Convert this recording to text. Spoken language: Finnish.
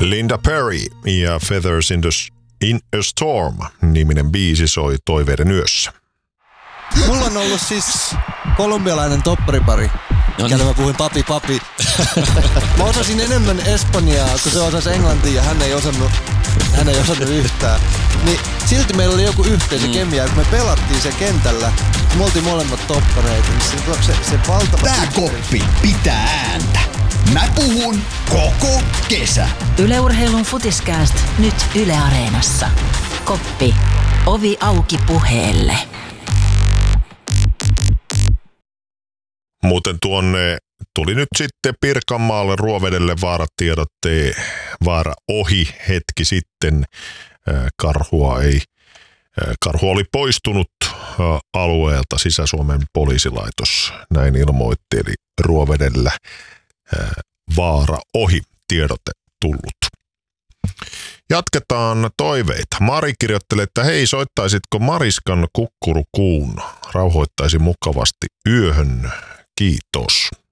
Linda Perry ja Feathers in a Storm-niminen biisi soi Toiveiden yössä. Mulla on ollut siis kolumbialainen topparipari, kelle mä puhuin papi. Mä osasin enemmän espanjaa, kun se osasi englantia ja hän ei osannut yhtään. Niin silti meillä oli joku yhteisö kemia, kun me pelattiin sen kentällä, me oltiin molemmat toppareita, niin se valtava... Tää koppi pitää ääntä. Mä puhun koko kesä. Yle Urheilun Futiskääst nyt Yle Areenassa. Koppi. Ovi auki puheelle. Muuten tuonne tuli nyt sitten Pirkanmaalle Ruovedelle vaaratiedotte. Vaara ohi hetki sitten. Karhu oli poistunut alueelta. Sisä-Suomen poliisilaitos näin ilmoitti. Eli Ruovedellä vaara ohi, tiedote tullut. Jatketaan toiveita. Mari kirjoittelee, että hei, soittaisitko Mariskan Kukkurukuun? Rauhoittaisi mukavasti yöhön. Kiitos.